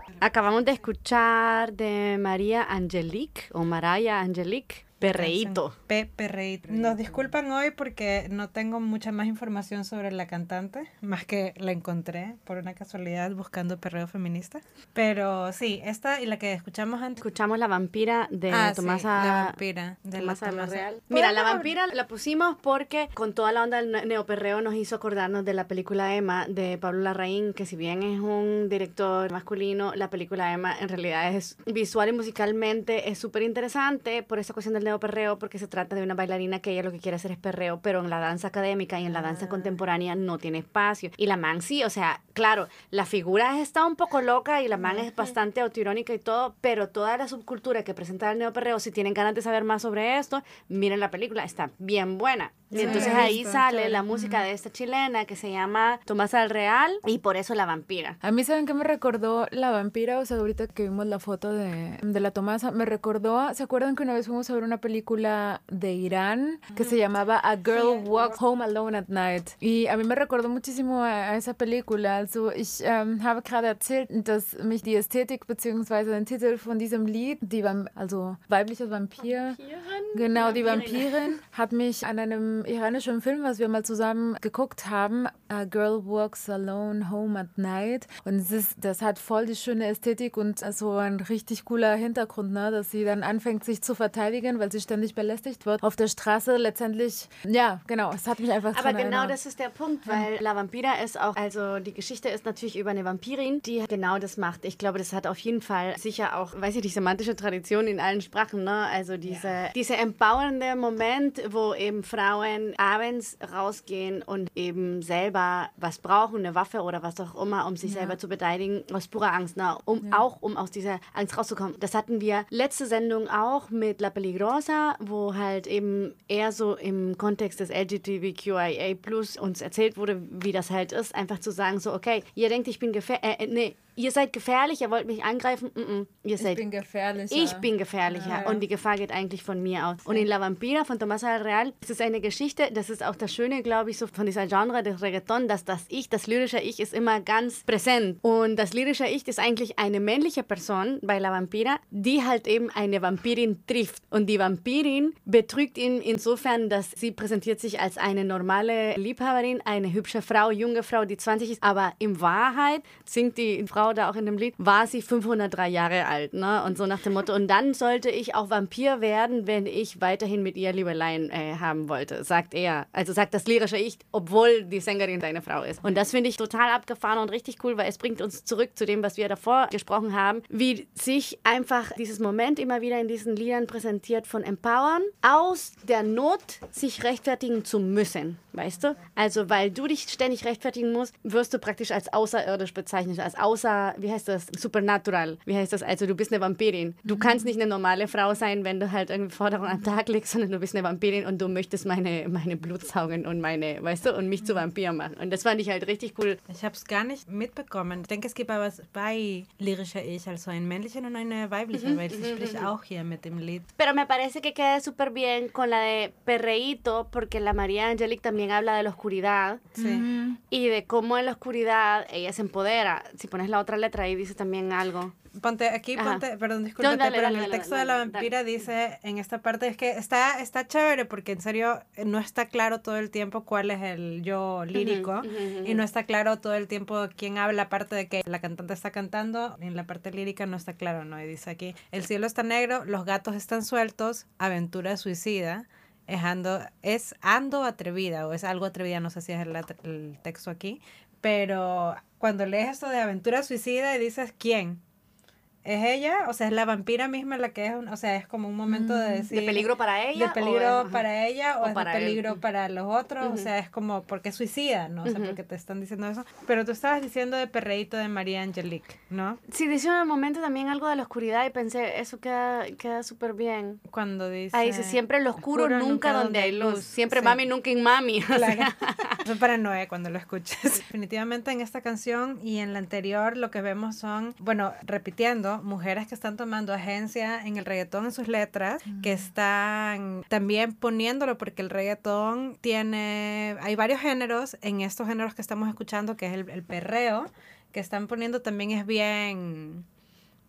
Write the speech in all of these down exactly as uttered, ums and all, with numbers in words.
Acabamos de escuchar de María Angelique o Mariah Angelique, Perreíto. P. Perreíto. Nos disculpan hoy porque no tengo mucha más información sobre la cantante, más que la encontré por una casualidad buscando perreo feminista. Pero sí, esta y la que escuchamos antes. Escuchamos La Vampira de ah, Tomasa. Sí, la vampira de Tomasa la de la Tomasa. Real. Mira, ¿Podemos La hablar? Vampira la pusimos porque con toda la onda del ne- neoperreo nos hizo acordarnos de la película Emma de Pablo Larraín, que si bien es un director masculino, la película Emma en realidad es visual y musicalmente es súper interesante por esa cuestión del neoperreo, porque se trata de una bailarina que ella lo que quiere hacer es perreo, pero en la danza académica y en la danza Ah. contemporánea no tiene espacio. Y la man sí, o sea, claro, la figura está un poco loca y la man es bastante autoirónica y todo, pero toda la subcultura que presenta el neoperreo, si tienen ganas de saber más sobre esto, miren la película, está bien buena. Y Sí, entonces la he ahí visto, sale chévere. la música de esta chilena que se llama Tomasa del Real y por eso La Vampira. A mí, ¿saben qué me recordó La Vampira? O sea, ahorita que vimos la foto de, de la Tomasa, me recordó, ¿se acuerdan que una vez fuimos a ver una película de Irán que se llamaba A Girl Walks Home Alone at Night? Y a mí me recordó muchísimo a, a esa película. Also, ich ähm, habe gerade erzählt, dass mich die Ästhetik bzw. den Titel von diesem Lied, die Vamp also weibliches Vampir, genau, die Vampirin, hat mich an einem iranischen Film, was wir mal zusammen geguckt haben, A Girl Walks Alone Home at Night. Und es ist, das hat voll die schöne Ästhetik und so ein richtig cooler Hintergrund, ne? Dass sie dann anfängt, sich zu verteidigen, weil sie ständig belästigt wird auf der Straße. Letztendlich, ja, genau, es hat mich einfach Aber dran genau erinnert. das ist der Punkt, weil La Vampira ist auch, also die Geschichte ist natürlich über eine Vampirin, die genau das macht. Ich glaube, das hat auf jeden Fall sicher auch, weiß ich, die semantische Tradition in allen Sprachen, ne? Also diese, ja. dieser empowernde Moment, wo eben Frauen abends rausgehen und eben selber was brauchen, eine Waffe oder was auch immer, um sich ja. selber zu beteiligen, aus purer Angst, ne? Um, ja. auch um aus dieser Angst rauszukommen. Das hatten wir letzte Sendung auch mit La Peligrosa, wo halt eben eher so im Kontext des L G B T Q I A plus uns erzählt wurde, wie das halt ist, einfach zu sagen, so, okay, ihr denkt, ich bin gefährlich, äh, nee, ihr seid gefährlich, ihr wollt mich angreifen, mm -mm. ihr ich seid, bin gefährlicher. Ich bin gefährlicher ja. und die Gefahr geht eigentlich von mir aus. Und in La Vampira von Tomasa del Real, das ist eine Geschichte, das ist auch das Schöne, glaube ich, so von dieser Genre des Reggaeton, dass das Ich, das lyrische Ich ist immer ganz präsent. Und das lyrische Ich ist eigentlich eine männliche Person bei La Vampira, die halt eben eine Vampirin trifft. Und die Vampirin betrügt ihn insofern, dass sie präsentiert sich als eine normale Liebhaberin, eine hübsche Frau, junge Frau, die zwanzig ist, aber in Wahrheit singt die Frau da auch in dem Lied, war sie fünfhundertdrei Jahre alt, ne? Und so nach dem Motto, und dann sollte ich auch Vampir werden, wenn ich weiterhin mit ihr Liebeleien äh, haben wollte, sagt er. Also sagt das lyrische Ich, obwohl die Sängerin seine Frau ist. Und das finde ich total abgefahren und richtig cool, weil es bringt uns zurück zu dem, was wir davor gesprochen haben, wie sich einfach dieses Moment immer wieder in diesen Liedern präsentiert von Empowern, aus der Not sich rechtfertigen zu müssen, weißt du? Also, weil du dich ständig rechtfertigen musst, wirst du praktisch als außerirdisch bezeichnet, als außer, wie heißt das, supernatural, wie heißt das, also du bist eine Vampirin. Du mhm. kannst nicht eine normale Frau sein, wenn du halt irgendwie Forderungen am Tag legst, sondern du bist eine Vampirin und du möchtest meine, meine Blut saugen und meine, weißt du, und mich mhm. zu Vampir machen. Und das fand ich halt richtig cool. Ich habe es gar nicht mitbekommen. Ich denke, es gibt aber zwei lyrische Ich, also ein männlichen und eine weibliche, mhm. weil sie mhm. spricht auch hier mit dem Lied. Pero me parece que queda súper bien con la de Perreíto, porque la María Angelique también habla de la oscuridad sí. y de cómo en la oscuridad ella se empodera. Si pones la otra letra ahí dice también algo. Ponte aquí, ponte, Ajá. perdón, discúlpate, no, dale, pero dale, en el dale, texto dale, de la vampira dale. dice en esta parte, es que está, está chévere porque en serio no está claro todo el tiempo cuál es el yo lírico uh-huh, uh-huh, uh-huh. y no está claro todo el tiempo quién habla, aparte de que la cantante está cantando, en la parte lírica no está claro, ¿no? Y dice aquí, el cielo está negro, los gatos están sueltos, aventura suicida, es ando, es ando atrevida o es algo atrevida, no sé si es el, el texto aquí, pero cuando lees esto de aventura suicida y dices, ¿quién? ¿Es ella? O sea, ¿es la vampira misma la que es? Un, o sea, es como un momento de decir... ¿De peligro para ella? ¿De peligro es, para ella o, o es para de peligro él? Para los otros? Uh-huh. O sea, es como porque suicida, ¿no? O sea, uh-huh. porque te están diciendo eso. Pero tú estabas diciendo de Perreíto de María Angelique, ¿no? Sí, dice en el momento también algo de la oscuridad y pensé, eso queda queda súper bien. Cuando dice... Ahí dice, siempre lo oscuro, oscuro nunca, nunca donde hay luz. luz. Siempre sí. mami, nunca en mami. Claro. Eso es para Noé cuando lo escuches. Definitivamente en esta canción y en la anterior lo que vemos son, bueno, repitiendo, mujeres que están tomando agencia en el reggaetón en sus letras, mm. que están también poniéndolo porque el reggaetón tiene, hay varios géneros, en estos géneros que estamos escuchando, que es el, el perreo, que están poniendo también es bien...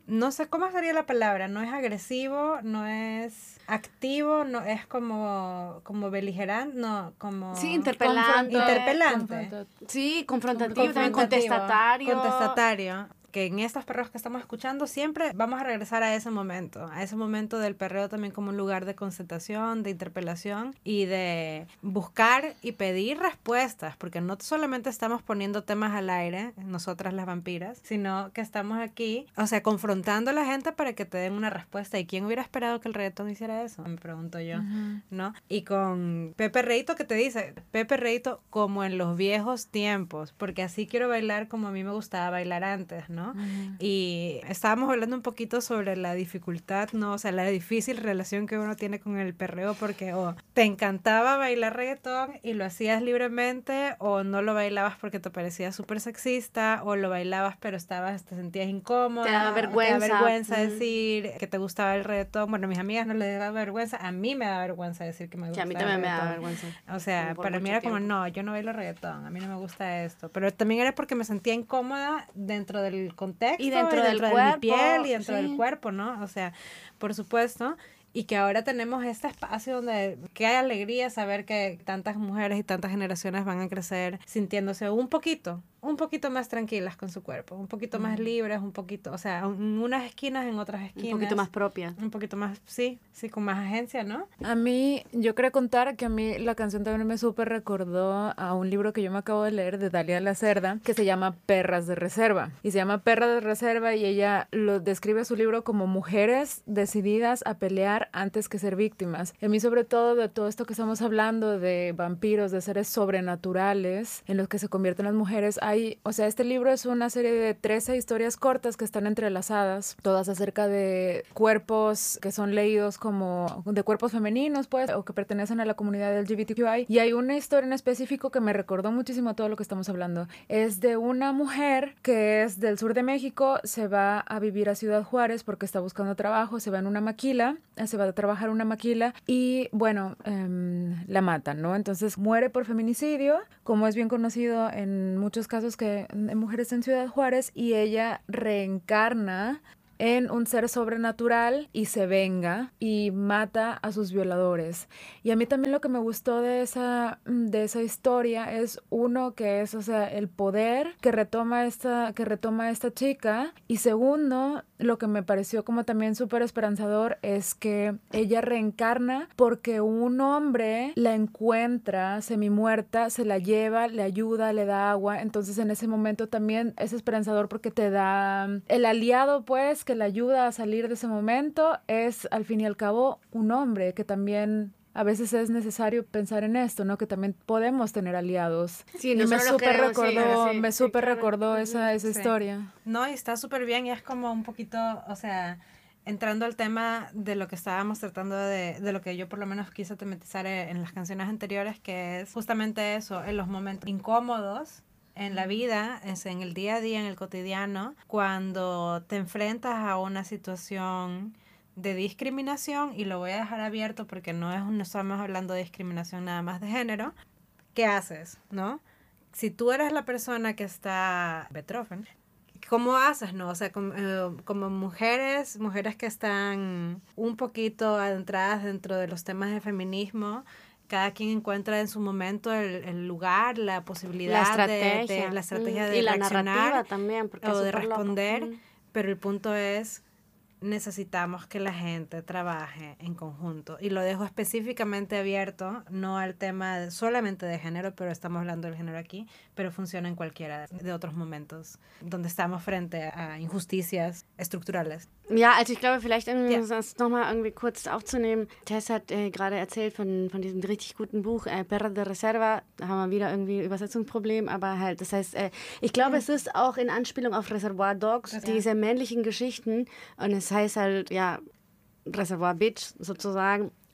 no sé cómo sería la palabra, no es agresivo, no es activo, no es como, como beligerante, no, como... Sí, interpelante. Interpelante. Sí, confrontativo, confrontativo, también contestatario. Contestatario. Que en estos perreos que estamos escuchando siempre vamos a regresar a ese momento, a ese momento del perreo también como un lugar de concentración, de interpelación y de buscar y pedir respuestas, porque no solamente estamos poniendo temas al aire, nosotras las vampiras, sino que estamos aquí, o sea, confrontando a la gente para que te den una respuesta. ¿Y quién hubiera esperado que el reggaetón hiciera eso? Me pregunto yo, uh-huh. ¿no? Y con Pepe Reito, que te dice, Pepe Reito como en los viejos tiempos, porque así quiero bailar como a mí me gustaba bailar antes, ¿no? Uh-huh. Y estábamos hablando un poquito sobre la dificultad, ¿no? O sea, la difícil relación que uno tiene con el perreo, porque o te encantaba bailar reggaetón y lo hacías libremente, o no lo bailabas porque te parecía súper sexista, o lo bailabas pero estabas, te sentías incómoda, te daba vergüenza, te daba vergüenza uh-huh. decir que te gustaba el reggaetón. Bueno, a mis amigas no les daba vergüenza, a mí me da vergüenza decir que me gustaba sí, a mí también me da vergüenza. O sea, para mí era tiempo. Como, no, yo no bailo reggaetón, a mí no me gusta esto, pero también era porque me sentía incómoda dentro del contexto y dentro, y del, dentro cuerpo, de mi piel y dentro sí. del cuerpo, ¿no? O sea, por supuesto, y que ahora tenemos este espacio donde qué alegría saber que tantas mujeres y tantas generaciones van a crecer sintiéndose un poquito, un poquito más tranquilas con su cuerpo, un poquito mm. más libres, un poquito, o sea, en unas esquinas, en otras esquinas. Un poquito más propia. Un poquito más, sí, sí, con más agencia, ¿no? A mí, yo quería contar que a mí la canción también me súper recordó a un libro que yo me acabo de leer de Dalia Lacerda, que se llama Perras de Reserva. Y se llama Perras de Reserva y ella lo describe su libro como mujeres decididas a pelear antes que ser víctimas. Y a mí, sobre todo, de todo esto que estamos hablando de vampiros, de seres sobrenaturales en los que se convierten las mujeres, hay, o sea, este libro es una serie de trece historias cortas que están entrelazadas, todas acerca de cuerpos que son leídos como de cuerpos femeninos, pues, o que pertenecen a la comunidad L G B T Q I. Y hay una historia en específico que me recordó muchísimo todo lo que estamos hablando. Es de una mujer que es del sur de México, se va a vivir a Ciudad Juárez porque está buscando trabajo, se va en una maquila, se va a trabajar en una maquila y, bueno, um, la matan, ¿no? Entonces muere por feminicidio, como es bien conocido en muchos casos que de mujeres en Ciudad Juárez, y ella reencarna en un ser sobrenatural y se venga y mata a sus violadores. Y a mí también lo que me gustó de esa, de esa historia es, uno, que es, o sea, el poder que retoma esta, que retoma esta chica, y segundo, lo que me pareció como también súper esperanzador es que ella reencarna porque un hombre la encuentra semimuerta, se la lleva, le ayuda, le da agua. Entonces en ese momento también es esperanzador porque te da el aliado, pues, que la ayuda a salir de ese momento, es al fin y al cabo un hombre, que también a veces es necesario pensar en esto, ¿no? Que también podemos tener aliados. Sí, y me súper recordó, sí, me sí, súper claro. recordó esa, esa sí. historia. No, y está súper bien, y es como un poquito, o sea, entrando al tema de lo que estábamos tratando de, de lo que yo por lo menos quise tematizar en las canciones anteriores, que es justamente eso, en los momentos incómodos en la vida, es en el día a día, en el cotidiano, cuando te enfrentas a una situación de discriminación, y lo voy a dejar abierto porque no es no estamos hablando de discriminación nada más de género. ¿Qué haces, no? Si tú eres la persona que está Beethoven, ¿cómo haces, no? O sea, como, eh, como mujeres, mujeres que están un poquito adentradas dentro de los temas de feminismo, cada quien encuentra en su momento el, el lugar, la posibilidad, la estrategia de, de, la estrategia de y la reaccionar narrativa también, porque o es de responder, loco. Pero el punto es, necesitamos que la gente trabaje en conjunto, y lo dejo específicamente abierto, no al tema de, solamente de género, pero estamos hablando del género aquí, pero funciona en cualquiera de otros momentos donde estamos frente a injusticias estructurales. Ja, also ich glaube, vielleicht, um ja. das nochmal irgendwie kurz aufzunehmen, Tess hat äh, gerade erzählt von, von diesem richtig guten Buch, äh, Perras de Reserva, da haben wir wieder irgendwie Übersetzungsproblem, aber halt, das heißt, äh, ich glaube, mhm. es ist auch in Anspielung auf Reservoir Dogs, ja. diese männlichen Geschichten, und es heißt halt, ja, Reservoir Bitch sozusagen,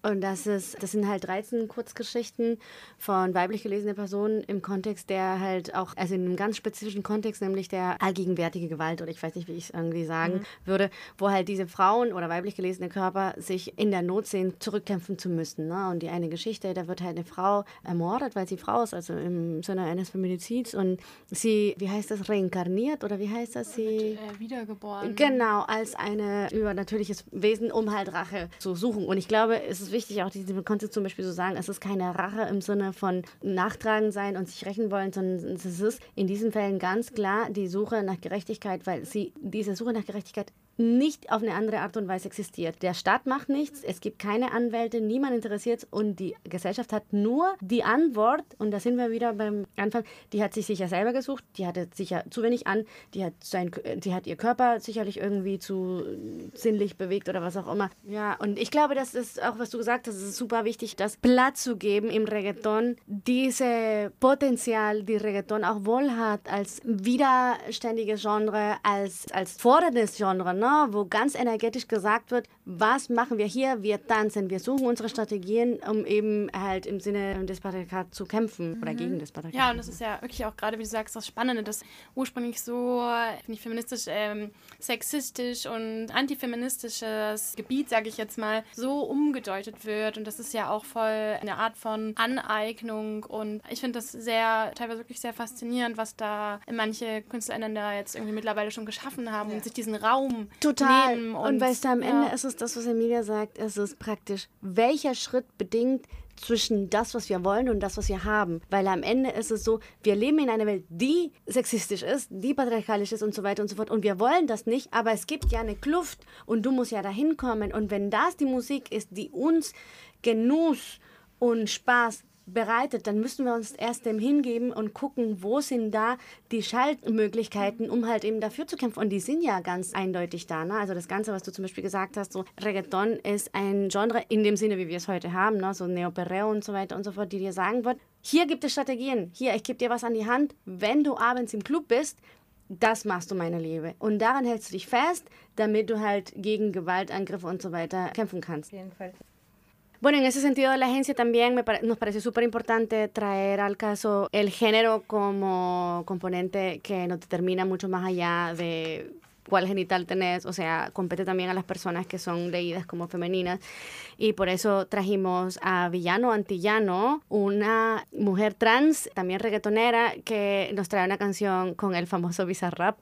Und das ist, das sind halt dreizehn Kurzgeschichten von weiblich gelesenen Personen im Kontext, der halt auch, also in einem ganz spezifischen Kontext, nämlich der allgegenwärtige Gewalt, oder ich weiß nicht, wie ich es irgendwie sagen mhm. würde, wo halt diese Frauen oder weiblich gelesene Körper sich in der Not sehen, zurückkämpfen zu müssen. Ne? Und die eine Geschichte, da wird halt eine Frau ermordet, weil sie Frau ist, also im Sinne eines Feminizids, und sie, wie heißt das, reinkarniert, oder wie heißt das? Sie wird, äh, wiedergeboren. Genau, als eine übernatürliches Wesen, um halt Rache zu suchen. Und ich glaube, es ist wichtig, auch diese Kontext zum Beispiel so sagen, es ist keine Rache im Sinne von nachtragen sein und sich rächen wollen, sondern es ist in diesen Fällen ganz klar die Suche nach Gerechtigkeit, weil sie diese Suche nach Gerechtigkeit nicht auf eine andere Art und Weise existiert. Der Staat macht nichts, es gibt keine Anwälte, niemand interessiert und die Gesellschaft hat nur die Antwort, und da sind wir wieder beim Anfang, die hat sich sicher selber gesucht, die hatte sicher zu wenig an, die hat, sein, die hat ihr Körper sicherlich irgendwie zu sinnlich bewegt oder was auch immer. Ja, und ich glaube, das ist auch, was du gesagt hast, es ist super wichtig, das Platz zu geben im Reggaeton, diese Potenzial, die Reggaeton auch wohl hat, als widerständiges Genre, als, als forderndes Genre, ne? Wo ganz energetisch gesagt wird, was machen wir hier? Wir tanzen, wir suchen unsere Strategien, um eben halt im Sinne des Patriarchats zu kämpfen oder mhm. gegen das Patriarchat. Ja, und das ist ja wirklich auch gerade, wie du sagst, das Spannende, dass ursprünglich so nicht feministisch, ähm, sexistisch und antifeministisches Gebiet, sage ich jetzt mal, so umgedeutet wird, und das ist ja auch voll eine Art von Aneignung, und ich finde das sehr, teilweise wirklich sehr faszinierend, was da manche KünstlerInnen da jetzt irgendwie mittlerweile schon geschaffen haben ja. und sich diesen Raum Total. nehmen. Und, und weißt du, am ja. Ende ist es das, was Emilia sagt, es ist praktisch, welcher Schritt bedingt zwischen das, was wir wollen und das, was wir haben. Weil am Ende ist es so, wir leben in einer Welt, die sexistisch ist, die patriarchalisch ist und so weiter und so fort. Und wir wollen das nicht, aber es gibt ja eine Kluft und du musst ja dahin kommen. Und wenn das die Musik ist, die uns Genuss und Spaß bereitet, dann müssen wir uns erst dem hingeben und gucken, wo sind da die Schaltmöglichkeiten, um halt eben dafür zu kämpfen. Und die sind ja ganz eindeutig da. Ne? Also das Ganze, was du zum Beispiel gesagt hast, so Reggaeton ist ein Genre in dem Sinne, wie wir es heute haben, ne? So Neo-Perreo und so weiter und so fort, die dir sagen wird, hier gibt es Strategien, hier, ich gebe dir was an die Hand, wenn du abends im Club bist, das machst du, meine Liebe. Und daran hältst du dich fest, damit du halt gegen Gewaltangriffe und so weiter kämpfen kannst. Auf jeden Fall. Bueno, en ese sentido, la agencia también me pare- nos parece súper importante traer al caso el género como componente que nos determina mucho más allá de cuál genital tenés, o sea, compete también a las personas que son leídas como femeninas. Y por eso trajimos a Villano Antillano, una mujer trans, también reggaetonera, que nos trae una canción con el famoso Bizarrap.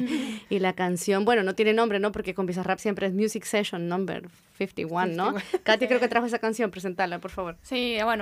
Y la canción, bueno, no tiene nombre, ¿no? Porque con Bizarrap siempre es Music Session Number cincuenta y uno, ¿no? Katy creo que trajo esa canción, presentarla, por favor. Sí, bueno,